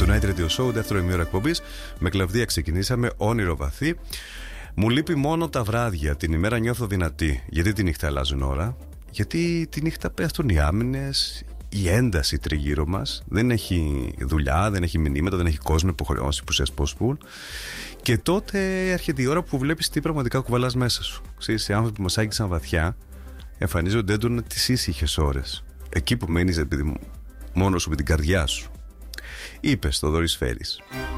Night Radio Show, δεύτερο ημίωρο εκπομπής. Με Κλαβδία ξεκινήσαμε, όνειρο βαθύ. Μου λείπει μόνο τα βράδια. Την ημέρα νιώθω δυνατή. Γιατί τη νύχτα αλλάζουν ώρα? Γιατί τη νύχτα πέφτουν οι άμυνες, η ένταση τριγύρω μας. Δεν έχει δουλειά, δεν έχει μηνύματα, δεν έχει κόσμο, υποχρεώσεις, πουσές, και τότε έρχεται η ώρα που βλέπεις τι πραγματικά κουβαλάς μέσα σου. Ξέρεις, οι άνθρωποι που μας άγγισαν βαθιά εμφανίζονται έντονα τις ήσυχες ώρες. Εκεί που μένεις, επειδή μόνος σου με την καρδιά σου. Είπε στο Δωρής Φέρης.